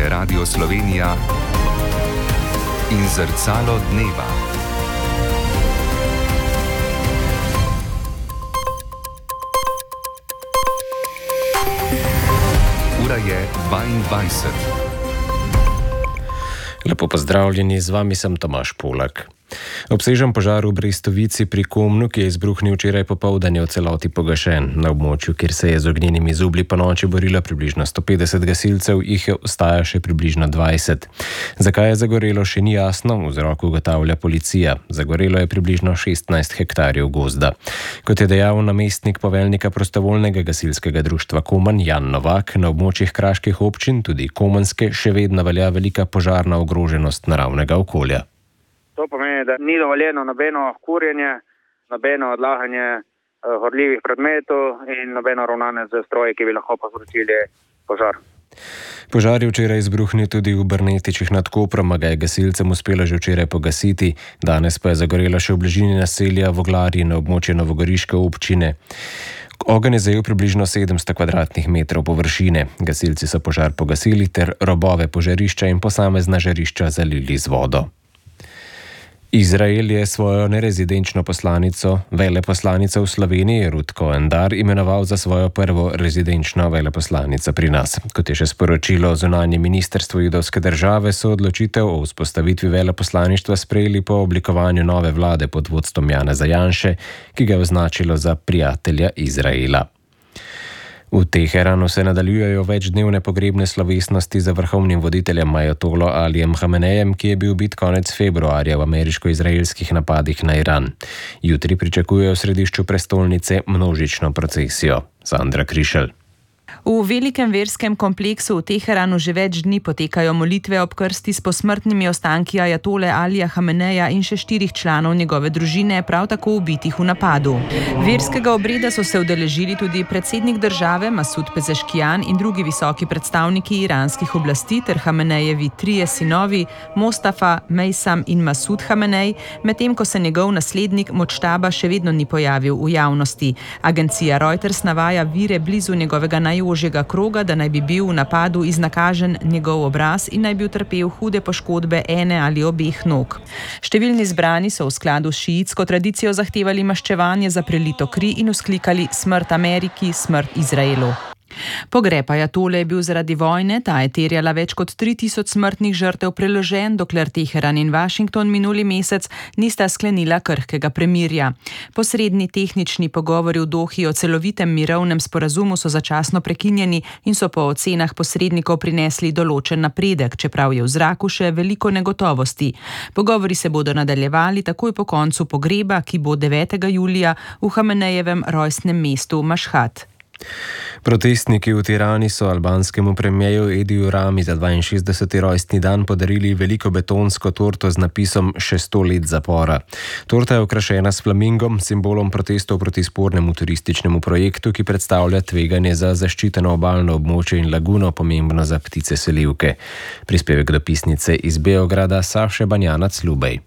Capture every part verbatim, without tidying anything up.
je Radio Slovenija in Zrcalo dneva. Ura je dvaindvajset. Lepo pozdravljeni, z vami sem Tomaž Polak. Obsežen požar v Brestovici pri Komnu, ki je izbruhnil včeraj popoldan, je v celoti pogašen. Na območju, kjer se je z ognjenimi zublji po noči borila približno sto petdeset gasilcev, jih je ostaja še približno dvajset. Zakaj je zagorelo, še ni jasno, vzrok ugotavlja policija. Zagorelo je približno šestnajst hektarjev gozda. Kot je dejal namestnik poveljnika prostovoljnega gasilskega društva Komen Jan Novak, na območjih kraških občin, tudi komenske, še vedno velja velika požarna ogroženost naravnega okolja. To pomeni, da ni dovoljeno nobeno kurjenje, nobeno odlaganje eh, gorljivih predmetov in nobeno ravnanje z stroji, ki bi lahko povzročili požar. Požar je včeraj izbruhnil tudi v Brnetičih nad Koprom, a ga je gasilcem uspelo že včeraj pogasiti. Danes pa je zagorelo še v bližini naselja Voglarji na območju novogoriške občine. Ogenj je zajel približno sedemsto kvadratnih metrov površine. Gasilci so požar pogasili ter robove požarišča in posamezna žarišča zalili z vodo. Izrael je svojo nerezidenčno poslanico, veleposlanico v Sloveniji, Ruth Cohen-Dar, imenoval za svojo prvo rezidenčno veleposlanico pri nas. Kot je še sporočilo zunanje ministrstvo judovske države, so odločitev o vzpostavitvi veleposlaništva sprejeli po oblikovanju nove vlade pod vodstvom Janeza Janše, ki ga je označilo za prijatelja Izraela. V Teheranu se nadaljujejo večdnevne pogrebne slovesnosti za vrhovnim voditeljem ajatolo Alijem Hamenejem, ki je bil ubit konec februarja v ameriško-izraelskih napadih na Iran. Jutri pričakujejo v središču prestolnice množično procesijo. Sandra Krišelj. V velikem verskem kompleksu v Teheranu že več dni potekajo molitve ob krsti s posmrtnimi ostanki ajatole Alija Hameneja in še štirih članov njegove družine, prav tako ubitih v napadu. Verskega obreda so se udeležili tudi predsednik države Masud Pezeškijan in drugi visoki predstavniki iranskih oblasti ter Hamenejevi trije sinovi Mostafa, Mejsam in Masud Hamenej, medtem ko se njegov naslednik Močtaba še vedno ni pojavil v javnosti. Agencija Reuters navaja vire blizu njegovega najožjega kroga, da naj bi bil v napadu iznakažen njegov obraz in naj bi utrpel hude poškodbe ene ali obeh nog. Številni zbrani so v skladu s šiitsko tradicijo zahtevali maščevanje za prelito kri in vzklikali smrt Ameriki, smrt Izraelu. Pogreb ajatole je bil zaradi vojne, ta je terjala več kot tri tisoč smrtnih žrtev, preložen, dokler Teheran in Washington minuli mesec nista sklenila krhkega premirja. Posredni tehnični pogovori v Dohi o celovitem mirovnem sporazumu so začasno prekinjeni in so po ocenah posrednikov prinesli določen napredek, čeprav je v zraku še veliko negotovosti. Pogovori se bodo nadaljevali takoj po koncu pogreba, ki bo devetega julija v Hamenejevem rojstnem mestu Mašhad. Protestniki v Tirani so albanskemu premierju Ediju Rami za dvainšestdeseti rojstni dan podarili veliko betonsko torto z napisom še sto let zapora. Torta je okrašena s flamingom, simbolom protestov proti spornemu turističnemu projektu, ki predstavlja tveganje za zaščiteno obalno območje in laguno, pomembno za ptice selivke. Prispevek dopisnice iz Beograda Saše Banjanac-Lubej.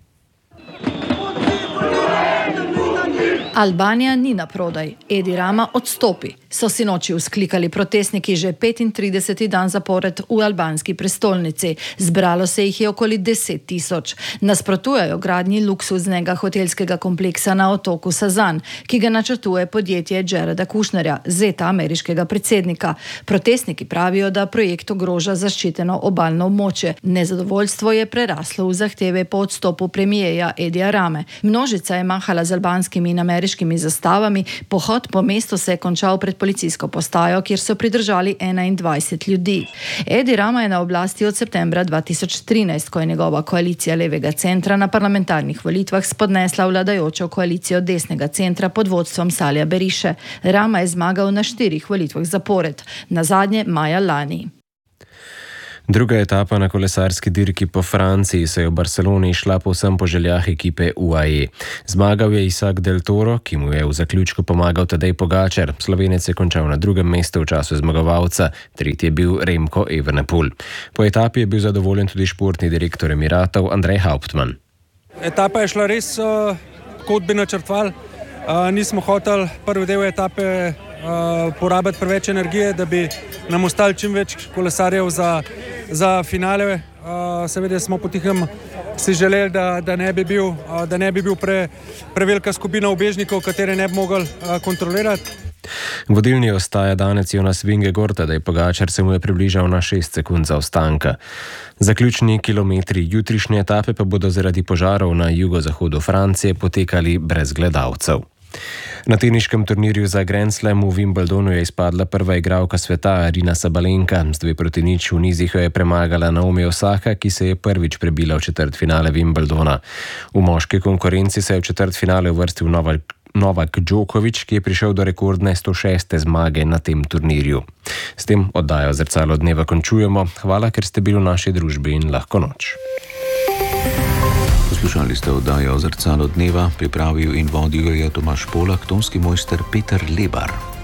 Albanija ni na prodaj, Edi Rama odstopi, so sinoči vzklikali protestniki že petintrideseti dan zapored v albanski prestolnici. Zbralo se jih je okoli deset tisoč. Nasprotujejo gradnji luksuznega hotelskega kompleksa na otoku Sazan, ki ga načrtuje podjetje Jareda Kushnerja, zeta ameriškega predsednika. Protestniki pravijo, da projekt ogroža zaščiteno obalno območje. Nezadovoljstvo je preraslo v zahteve po odstopu premijeja Edija Rame. Množica je mahala z albanskimi in ameriškimi zastavami, pohod po mestu se je končal pred policijsko postajo, kjer so pridržali enaindvajset ljudi. Edi Rama je na oblasti od septembra dva tisoč trinajst, ko je njegova koalicija levega centra na parlamentarnih volitvah spodnesla vladajočo koalicijo desnega centra pod vodstvom Salija Beriše. Rama je zmagal na štirih volitvah zapored, nazadnje maja lani. Druga etapa na kolesarski dirki po Franciji se je v Barceloni išla povsem po željah ekipe U A E. Zmagal je Isaac Del Toro, ki mu je v zaključku pomagal Tadej Pogačar. Slovenec je končal na drugem mestu v času zmagovalca, tretji je bil Remco Evenepoel. Po etapi je bil zadovoljen tudi športni direktor Emiratov Andrej Hauptmann. Etapa je šla res, uh, kot bi načrtovali. Uh, nismo hoteli prvi del etape uh, porabiti preveč energije, da bi nam ostali čim več kolesarjev za za finale. Seveda smo potihem si želeli, da, da ne bi bil, da ne bi bil pre, prevelika skupina ubežnikov, katere ne bi mogli kontrolirati. Vodilni ostaja danes Jonas Vingegaard, da je Pogačar se mu je približal na šest sekund zaostanka. Zaključni kilometri jutrišnje etape pa bodo zaradi požarov na jugozahodu Francije potekali brez gledalcev. Na teniškem turnirju za Grand Slam v Wimbledonu je izpadla prva igralka sveta Arina Sabalenka. Z dve proti nič v nizih jo je premagala Naomi Osaka, ki se je prvič prebila v četrtfinale Wimbledona. V moški konkurenci se je v četrtfinale uvrstil Novak, Novak Djokovic, ki je prišel do rekordne sto šeste zmage na tem turnirju. S tem oddajo Zrcalo dneva končujemo. Hvala, ker ste bili v naši družbi in lahko noč. Poslušali ste oddajo Zrcalo dneva, pripravil in vodil je Tomaž Polak, tonski mojster Peter Lebar.